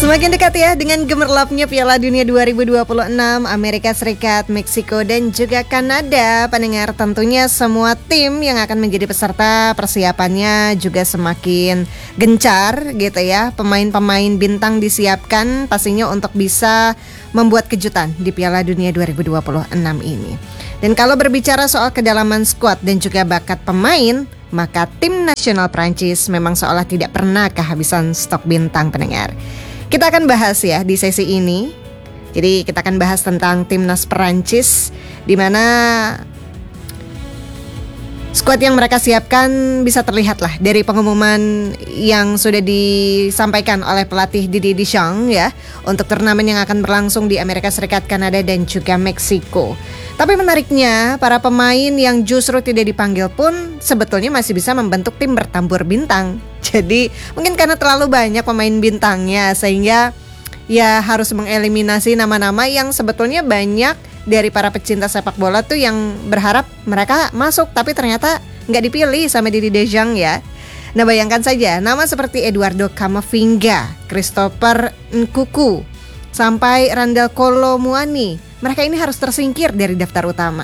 Semakin dekat ya dengan gemerlapnya Piala Dunia 2026, Amerika Serikat, Meksiko, dan juga Kanada. Pendengar, tentunya semua tim yang akan menjadi peserta persiapannya juga semakin gencar gitu ya. Pemain-pemain bintang disiapkan pastinya untuk bisa membuat kejutan di Piala Dunia 2026 ini. Dan kalau berbicara soal kedalaman skuad dan juga bakat pemain, maka tim nasional Prancis memang seolah tidak pernah kehabisan stok bintang, pendengar. Kita akan bahas ya di sesi ini. Jadi kita akan bahas tentang timnas Perancis, di mana skuad yang mereka siapkan bisa terlihat lah dari pengumuman yang sudah disampaikan oleh pelatih Didier Deschamps ya, untuk turnamen yang akan berlangsung di Amerika Serikat, Kanada, dan juga Meksiko. Tapi menariknya, para pemain yang justru tidak dipanggil pun sebetulnya masih bisa membentuk tim bertambur bintang. Jadi mungkin karena terlalu banyak pemain bintangnya, sehingga ya harus mengeliminasi nama-nama yang sebetulnya banyak dari para pecinta sepak bola tuh yang berharap mereka masuk, tapi ternyata nggak dipilih sama Didier Deschamps ya. Nah, bayangkan saja nama seperti Eduardo Camavinga, Christopher Nkunku, sampai Randal Kolo Muani. Mereka ini harus tersingkir dari daftar utama.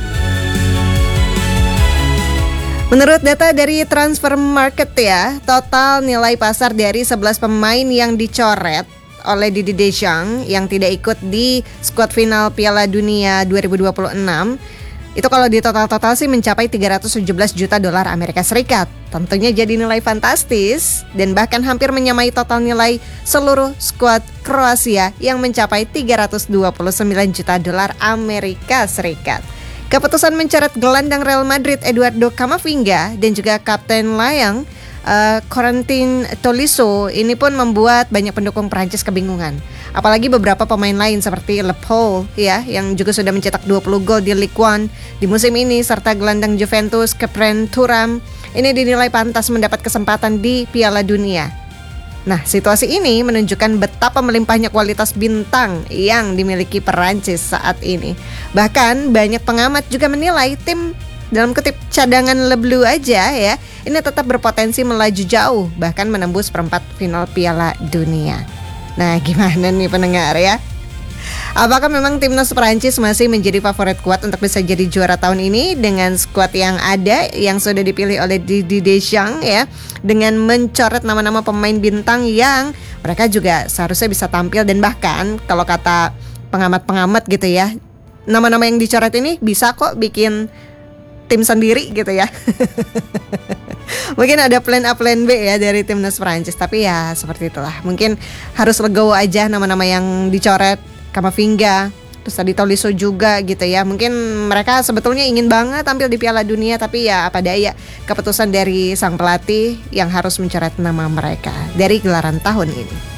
Menurut data dari Transfer Market ya, total nilai pasar dari 11 pemain yang dicoret oleh Didier Deschamps yang tidak ikut di skuad final Piala Dunia 2026, itu kalau di total sih mencapai 317 juta dolar Amerika Serikat. Tentunya jadi nilai fantastis dan bahkan hampir menyamai total nilai seluruh skuad Kroasia yang mencapai 329 juta dolar Amerika Serikat. Keputusan mencoret gelandang Real Madrid Eduardo Camavinga dan juga Kapten Layang Corentin Tolisso ini pun membuat banyak pendukung Prancis kebingungan. Apalagi beberapa pemain lain seperti Le Paul ya, yang juga sudah mencetak 20 gol di Ligue 1 di musim ini, serta gelandang Juventus Khéphren Thuram ini dinilai pantas mendapat kesempatan di Piala Dunia. Nah, situasi ini menunjukkan betapa melimpahnya kualitas bintang yang dimiliki Perancis saat ini. Bahkan banyak pengamat juga menilai tim dalam kutip cadangan Le Bleu aja ya, ini tetap berpotensi melaju jauh, bahkan menembus perempat final Piala Dunia. Nah, gimana nih pendengar ya? Apakah memang timnas Perancis masih menjadi favorit kuat untuk bisa jadi juara tahun ini dengan skuad yang ada, yang sudah dipilih oleh Didier Deschamps ya, dengan mencoret nama-nama pemain bintang yang mereka juga seharusnya bisa tampil, dan bahkan kalau kata pengamat-pengamat gitu ya, nama-nama yang dicoret ini bisa kok bikin tim sendiri gitu ya. Mungkin ada plan A, plan B ya dari timnas Prancis, tapi ya seperti itulah. Mungkin harus legowo aja nama-nama yang dicoret, Camavinga, terus tadi Tolisso juga gitu ya. Mungkin mereka sebetulnya ingin banget tampil di Piala Dunia, tapi ya apa daya, keputusan dari sang pelatih yang harus mencoret nama mereka dari gelaran tahun ini.